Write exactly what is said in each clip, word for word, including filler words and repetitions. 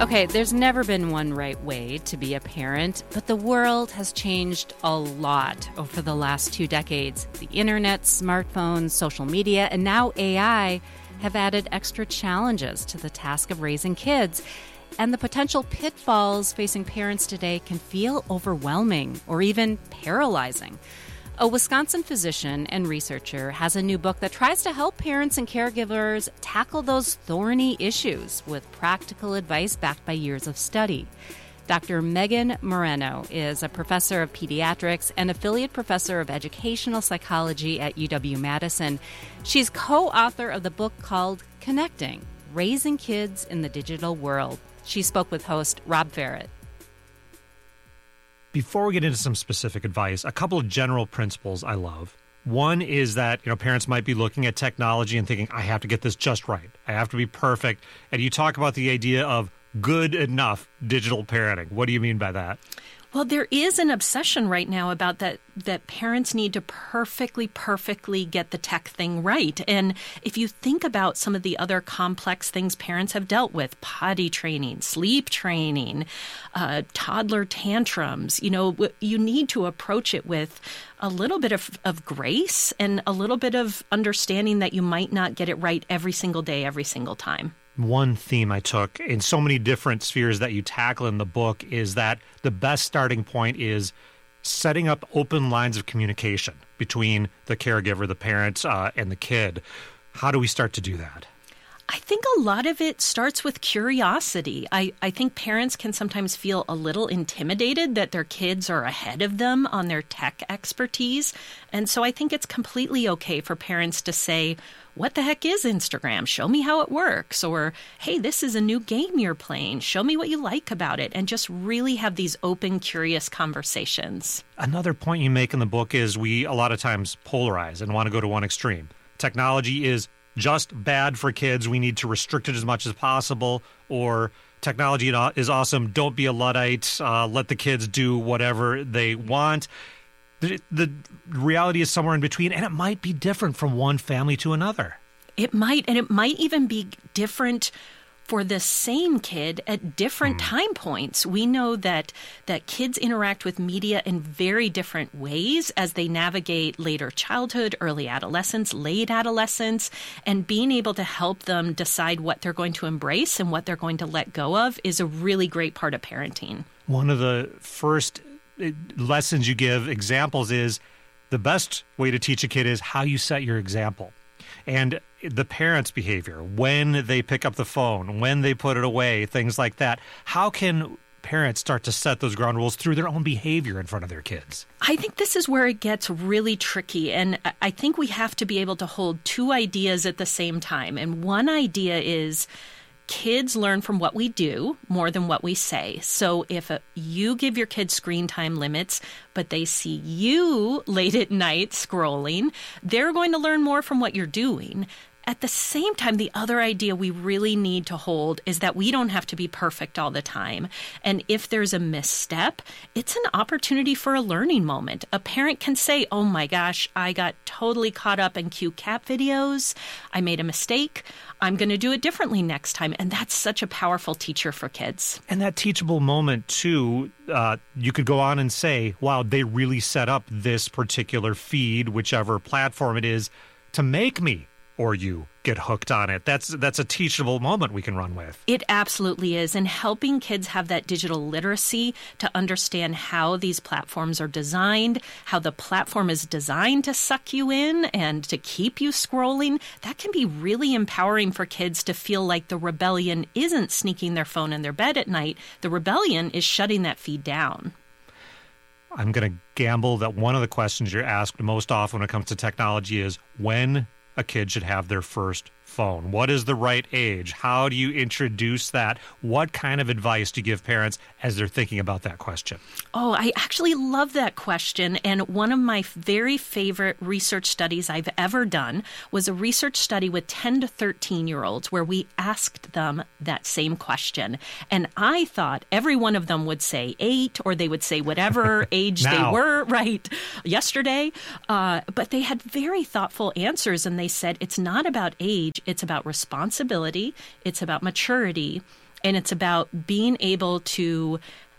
Okay, there's never been one right way to be a parent, but the world has changed a lot over the last two decades. The internet, smartphones, social media, and now A I have added extra challenges to the task of raising kids. And the potential pitfalls facing parents today can feel overwhelming or even paralyzing. A Wisconsin physician and researcher has a new book that tries to help parents and caregivers tackle those thorny issues with practical advice backed by years of study. Doctor Megan Moreno is a professor of pediatrics and affiliate professor of educational psychology at U W-Madison. She's co-author of the book called Connecting: Raising Kids in the Digital World. She spoke with host Rob Ferret. Before we get into some specific advice, a couple of general principles I love. One is that, you know, parents might be looking at technology and thinking, I have to get this just right. I have to be perfect. And you talk about the idea of good enough digital parenting. What do you mean by that? Well, there is an obsession right now about that that parents need to perfectly, perfectly get the tech thing right. And if you think about some of the other complex things parents have dealt with, potty training, sleep training, uh, toddler tantrums, you know, you need to approach it with a little bit of, of grace and a little bit of understanding that you might not get it right every single day, every single time. One theme I took in so many different spheres that you tackle in the book is that the best starting point is setting up open lines of communication between the caregiver, the parent, uh, and the kid. How do we start to do that? I think a lot of it starts with curiosity. I, I think parents can sometimes feel a little intimidated that their kids are ahead of them on their tech expertise. And so I think it's completely okay for parents to say, what the heck is Instagram? Show me how it works. Or, hey, this is a new game you're playing. Show me what you like about it. And just really have these open, curious conversations. Another point you make in the book is we a lot of times polarize and want to go to one extreme. Technology is just bad for kids. We need to restrict it as much as possible. Or technology is awesome. Don't be a Luddite. Uh, let the kids do whatever they want. The, the reality is somewhere in between, and it might be different from one family to another. It might, and it might even be different for the same kid at different mm. time points. We know that that kids interact with media in very different ways as they navigate later childhood, early adolescence, late adolescence, and being able to help them decide what they're going to embrace and what they're going to let go of is a really great part of parenting. One of the first lessons you give, examples, is the best way to teach a kid is how you set your example. And the parents' behavior, when they pick up the phone, when they put it away, things like that. How can parents start to set those ground rules through their own behavior in front of their kids? I think this is where it gets really tricky. And I think we have to be able to hold two ideas at the same time. And one idea is kids learn from what we do more than what we say. So if a, you give your kids screen time limits, but they see you late at night scrolling, they're going to learn more from what you're doing. At the same time, the other idea we really need to hold is that we don't have to be perfect all the time. And if there's a misstep, it's an opportunity for a learning moment. A parent can say, oh my gosh, I got totally caught up in cute cat videos. I made a mistake. I'm going to do it differently next time. And that's such a powerful teacher for kids. And that teachable moment, too, uh, you could go on and say, wow, they really set up this particular feed, whichever platform it is, to make me or you get hooked on it. That's that's a teachable moment we can run with. It absolutely is. And helping kids have that digital literacy to understand how these platforms are designed, how the platform is designed to suck you in and to keep you scrolling, that can be really empowering for kids to feel like the rebellion isn't sneaking their phone in their bed at night. The rebellion is shutting that feed down. I'm going to gamble that one of the questions you're asked most often when it comes to technology is when a kid should have their first phone. What is the right age? How do you introduce that? What kind of advice do you give parents as they're thinking about that question? Oh, I actually love that question. And one of my very favorite research studies I've ever done was a research study with ten to thirteen-year-olds where we asked them that same question. And I thought every one of them would say eight, or they would say whatever age they were, right, yesterday. Uh, but they had very thoughtful answers, and they said it's not about age. It's about responsibility. It's about maturity. And it's about being able to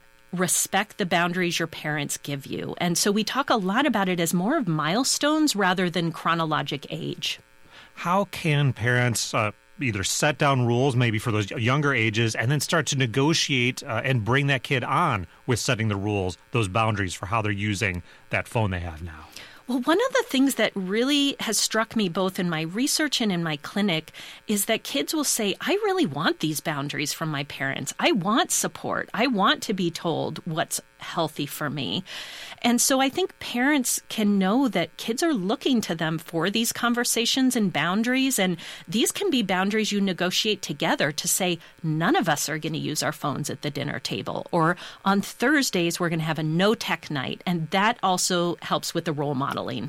respect the boundaries your parents give you. And so we talk a lot about it as more of milestones rather than chronologic age. How can parents uh, either set down rules, maybe for those younger ages, and then start to negotiate uh, and bring that kid on with setting the rules, those boundaries for how they're using that phone they have now? Well, one of the things that really has struck me both in my research and in my clinic is that kids will say, I really want these boundaries from my parents. I want support. I want to be told what's healthy for me. And so I think parents can know that kids are looking to them for these conversations and boundaries. And these can be boundaries you negotiate together to say, none of us are going to use our phones at the dinner table. Or on Thursdays, we're going to have a no tech night. And that also helps with the role modeling.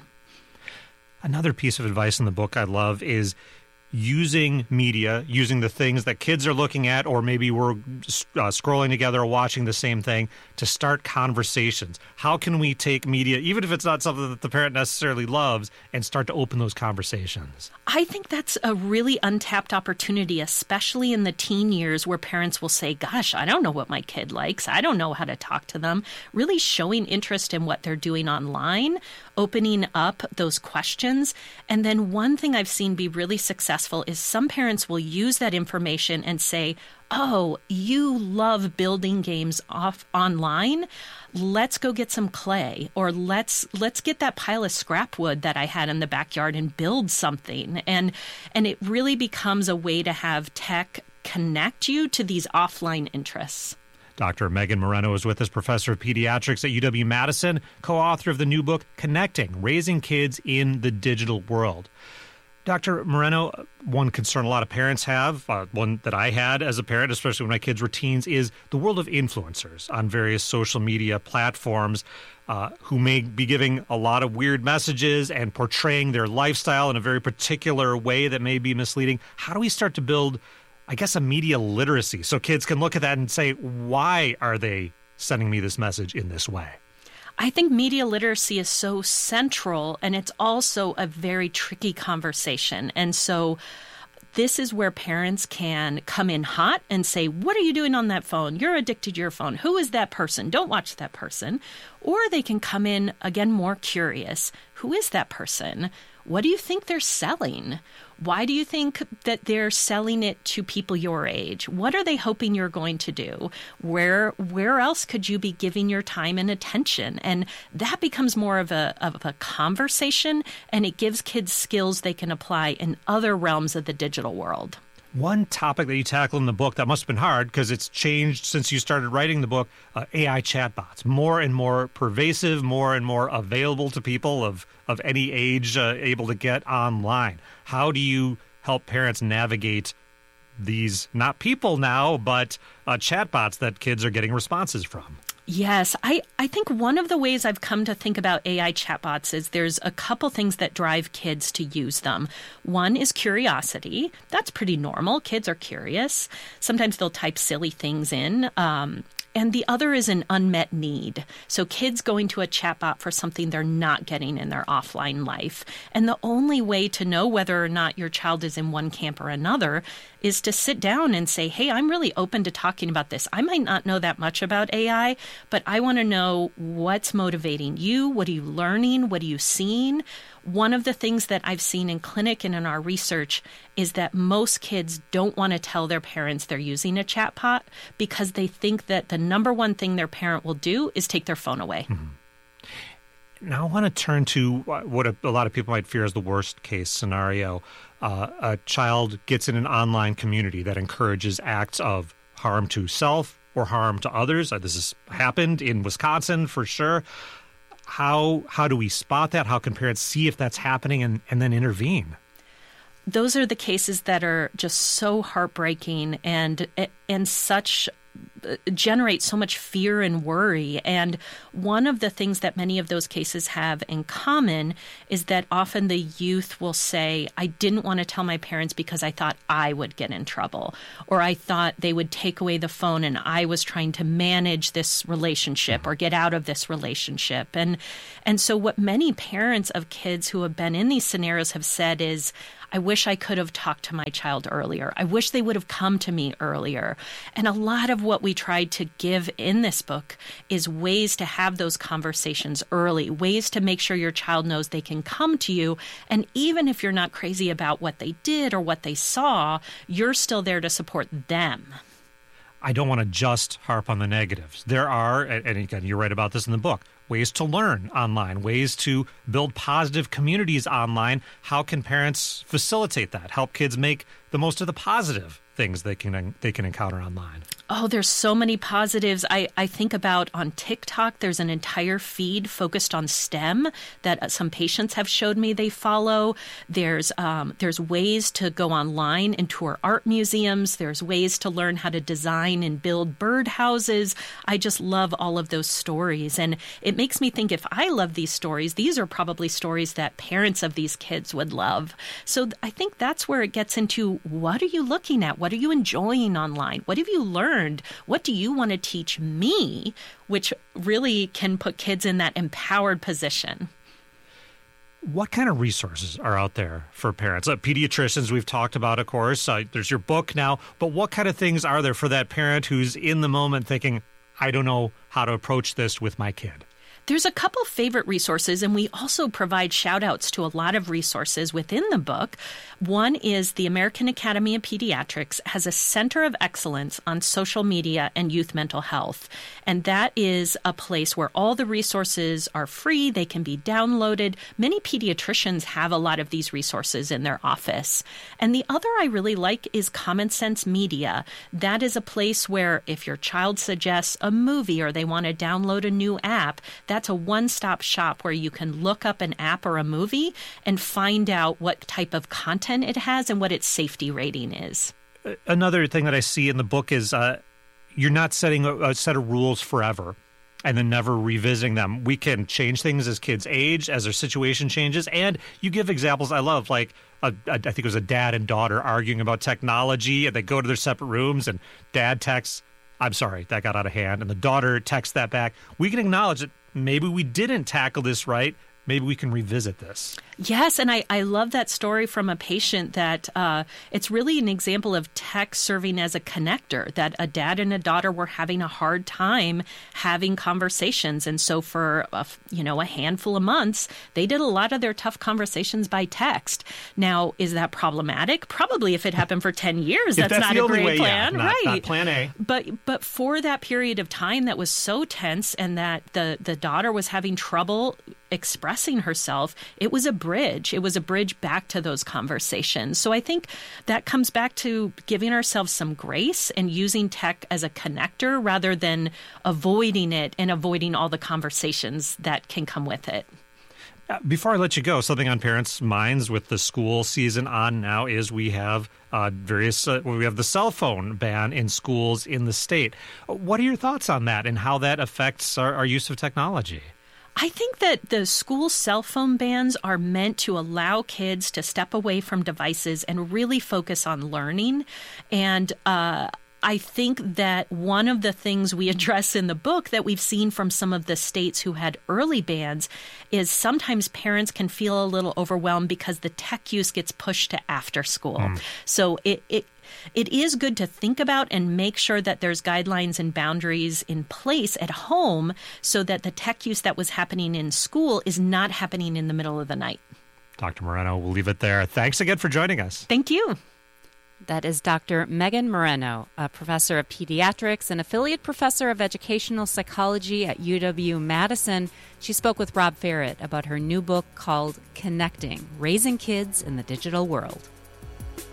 Another piece of advice in the book I love is using media, using the things that kids are looking at, or maybe we're uh, scrolling together or watching the same thing, to start conversations. How can we take media, even if it's not something that the parent necessarily loves, and start to open those conversations? I think that's a really untapped opportunity, especially in the teen years where parents will say, gosh, I don't know what my kid likes. I don't know how to talk to them. Really showing interest in what they're doing online, opening up those questions. And then one thing I've seen be really successful is some parents will use that information and say, oh, you love building games off online. Let's go get some clay, or let's let's get that pile of scrap wood that I had in the backyard and build something. And and it really becomes a way to have tech connect you to these offline interests. Doctor Megan Moreno is with us, professor of pediatrics at U W-Madison, co-author of the new book, Connecting, Raising Kids in the Digital World. Doctor Moreno, one concern a lot of parents have, uh, one that I had as a parent, especially when my kids were teens, is the world of influencers on various social media platforms uh, who may be giving a lot of weird messages and portraying their lifestyle in a very particular way that may be misleading. How do we start to build, I guess, a media literacy so kids can look at that and say, why are they sending me this message in this way? I think media literacy is so central, and it's also a very tricky conversation. And so this is where parents can come in hot and say, what are you doing on that phone? You're addicted to your phone. Who is that person? Don't watch that person. Or they can come in, again, more curious. Who is that person? What do you think they're selling? Why do you think that they're selling it to people your age? What are they hoping you're going to do? Where where else could you be giving your time and attention? And that becomes more of a of a conversation, and it gives kids skills they can apply in other realms of the digital world. One topic that you tackle in the book that must have been hard because it's changed since you started writing the book, uh, A I chatbots, more and more pervasive, more and more available to people of, of any age uh, able to get online. How do you help parents navigate these, not people now, but uh, chatbots that kids are getting responses from? Yes, I, I think one of the ways I've come to think about A I chatbots is there's a couple things that drive kids to use them. One is curiosity. That's pretty normal. Kids are curious. Sometimes they'll type silly things in. Um, and the other is an unmet need. So kids going to a chatbot for something they're not getting in their offline life. And the only way to know whether or not your child is in one camp or another is to sit down and say, hey, I'm really open to talking about this. I might not know that much about A I, but I want to know what's motivating you. What are you learning? What are you seeing? One of the things that I've seen in clinic and in our research is that most kids don't want to tell their parents they're using a chatbot because they think that the number one thing their parent will do is take their phone away. Mm-hmm. Now I want to turn to what a, a lot of people might fear is the worst case scenario. Uh, a child gets in an online community that encourages acts of harm to self or harm to others. Uh, this has happened in Wisconsin for sure. How how do we spot that? How can parents see if that's happening and, and then intervene? Those are the cases that are just so heartbreaking and and such generate so much fear and worry. And one of the things that many of those cases have in common is that often the youth will say, I didn't want to tell my parents because I thought I would get in trouble, or I thought they would take away the phone and I was trying to manage this relationship or get out of this relationship. And and so what many parents of kids who have been in these scenarios have said is, I wish I could have talked to my child earlier. I wish they would have come to me earlier. And a lot of what we tried to give in this book is ways to have those conversations early, ways to make sure your child knows they can come to you. And even if you're not crazy about what they did or what they saw, you're still there to support them. I don't want to just harp on the negatives. There are, and again, you write about this in the book, ways to learn online, ways to build positive communities online. How can parents facilitate that? Help kids make the most of the positive things they can they can encounter online? Oh, there's so many positives. I, I think about on TikTok, there's an entire feed focused on STEM that some patients have showed me they follow. There's um, there's ways to go online and tour art museums. There's ways to learn how to design and build birdhouses. I just love all of those stories. And it makes me think if I love these stories, these are probably stories that parents of these kids would love. So I think that's where it gets into, what are you looking at? What are you enjoying online? What have you learned? What do you want to teach me? Which really can put kids in that empowered position. What kind of resources are out there for parents? Uh, pediatricians, we've talked about, of course. Uh, there's your book now. But what kind of things are there for that parent who's in the moment thinking, I don't know how to approach this with my kid? There's a couple favorite resources, and we also provide shout-outs to a lot of resources within the book. One is the American Academy of Pediatrics has a Center of Excellence on social media and youth mental health. And that is a place where all the resources are free. They can be downloaded. Many pediatricians have a lot of these resources in their office. And the other I really like is Common Sense Media. That is a place where if your child suggests a movie or they want to download a new app, that's a one-stop shop where you can look up an app or a movie and find out what type of content it has and what its safety rating is. Another thing that I see in the book is uh, you're not setting a, a set of rules forever and then never revisiting them. We can change things as kids age, as their situation changes, and you give examples I love, like a, a, I think it was a dad and daughter arguing about technology, and they go to their separate rooms, and dad texts, I'm sorry, that got out of hand, and the daughter texts that back. We can acknowledge that maybe we didn't tackle this right. Maybe we can revisit this. Yes, and I, I love that story from a patient that uh, it's really an example of tech serving as a connector, that a dad and a daughter were having a hard time having conversations. And so for, a, you know, a handful of months, they did a lot of their tough conversations by text. Now, is that problematic? Probably if it happened for ten years, that's, that's not a great way, plan. Yeah, not, right. Not plan A. But but for that period of time that was so tense and that the, the daughter was having trouble expressing herself, it was a bridge. It was a bridge back to those conversations. So I think that comes back to giving ourselves some grace and using tech as a connector rather than avoiding it and avoiding all the conversations that can come with it. Before I let you go, something on parents' minds with the school season on now is we have uh, various, uh, we have the cell phone ban in schools in the state. What are your thoughts on that and how that affects our, our use of technology? I think that the school cell phone bans are meant to allow kids to step away from devices and really focus on learning. And uh, I think that one of the things we address in the book that we've seen from some of the states who had early bans is sometimes parents can feel a little overwhelmed because the tech use gets pushed to after school. Mm. So it, it It is good to think about and make sure that there's guidelines and boundaries in place at home so that the tech use that was happening in school is not happening in the middle of the night. Doctor Moreno, we'll leave it there. Thanks again for joining us. Thank you. That is Doctor Megan Moreno, a professor of pediatrics and affiliate professor of educational psychology at U W-Madison. She spoke with Rob Ferret about her new book called Connecting: Raising Kids in the Digital World.